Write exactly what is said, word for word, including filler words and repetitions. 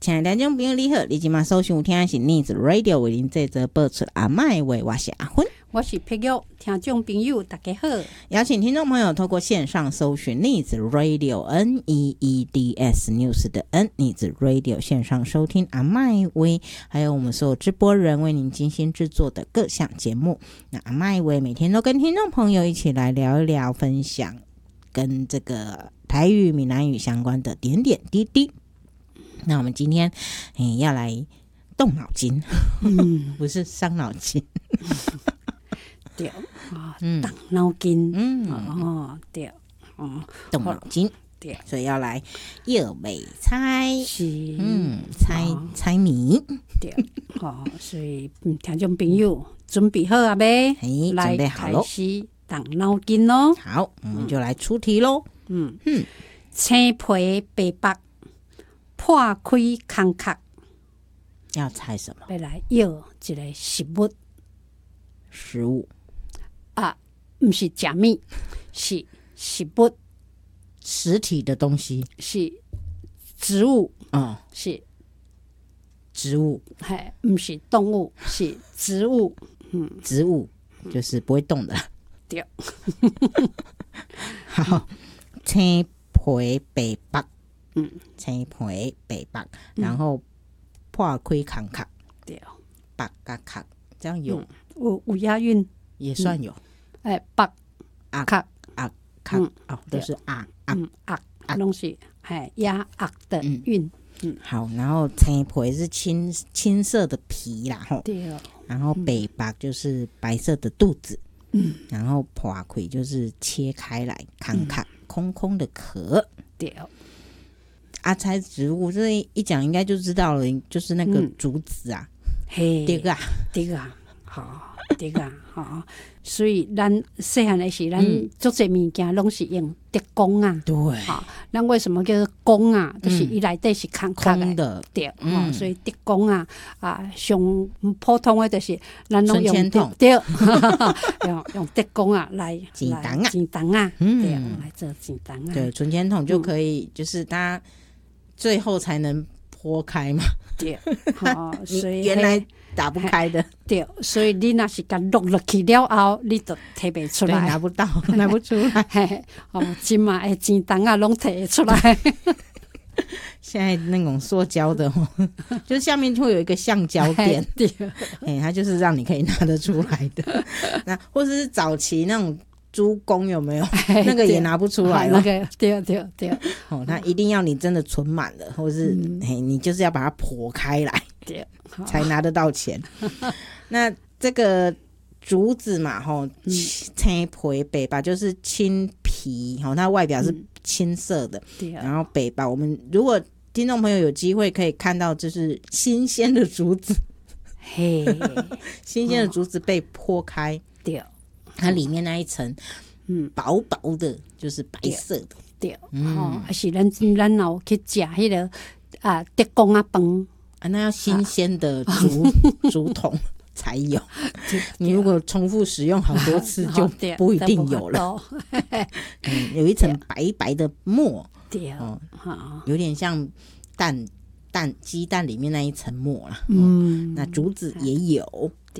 亲爱的听众朋友你好，你今晚收听的是 Needs Radio 为您这则播出阿麦话，我是阿芬， 我是佩玉。听众朋友大家好， 邀请听众朋友透过线上搜寻 Needs Radio N E E D S News 的 N Needs Radio 线上收听阿麦话，还有我们所有直播人为您精心制作的各项节目。那阿麦话每天都跟听众朋友一起来聊一聊，分享跟这个台语闽南语相关的点点滴滴。那我们今天、欸、要来动脑筋、嗯、不是伤脑筋对啊，动脑筋嗯哦对哦动脑筋对， 所以要来又美猜是嗯猜、哦、猜谜对好、哦，所以听众朋友准备好了没？ 准备好了， 开始动脑筋咯。 好，我们就来出题咯。 嗯嗯，青皮白白破开空壳， 要猜什么？ 要来要一个食物， 食物啊，不是假物，是食物， 实体的东西， 是植物， 哦， 是植物， 嘿，不是动物，是植物，嗯， 植物就是不会动的， 对。 好，青皮白白。 嗯， 青皮白白，然后破开空壳， 对， 白甲壳，这样有、 嗯、有有押韵， 也算有。 哎、嗯，白啊壳啊壳、嗯、哦，都是啊啊啊啊，拢是哎押啊的韵。嗯嗯，好，然后青皮是青青色的皮啦，吼， 对， 然后白白就是白色的肚子， 嗯， 然后破开就是切开来，空壳、嗯、空空的壳， 对。 啊，猜植物，这一讲应该就知道了，就是那个竹子啊， 嘿、嗯， 对个， 对啊，好，对啊，好，所以咱细汉的时，咱做这物件拢是用竹竿啊， 对， 好，咱为什么叫做竿啊？就是伊内底是空空的， 对，嗯、哦，所以竹竿啊，啊，上普通的就是咱拢用对，用用竹竿啊来剪档啊， 剪档啊， 嗯， 对，来做剪档啊， 对，存钱筒就可以，嗯、就是它。最后才能剖开嘛， 对，哦，所以原来打不开的， 对，所以你那是甲落落去了后，你就摕不出来， 拿不到，拿不出来， 嘿，哦，今嘛的钱筒啊，拢摕出来。 现在那种塑胶的，就是下面会有一个橡胶垫， 对， 哎，它就是让你可以拿得出来的。那或者是早期那种。猪公有没有？那个也拿不出来了。 那个对对对， 哦，它一定要你真的存满了，或是、嗯、嘿，你就是要把它剖开来， 对， 才拿得到钱。那这个竹子嘛，吼，青皮白白就是青皮，吼，它外表是青色的， 嗯、 然后白白，我们如果听众朋友有机会可以看到，就是新鲜的竹子， 嘿， 新鲜的竹子被剖开， 对。 它里面那一层，嗯，薄薄的，就是白色的， 对，嗯，哦，还是咱咱有去食迄个啊，竹竿啊饭啊，那要新鲜的竹、啊、竹筒才有。你如果重复使用好多次，就不一定有了。嗯，有一层白白的沫， 对， 哦，有点像蛋蛋鸡蛋里面那一层沫啦。 嗯， 那竹子也有。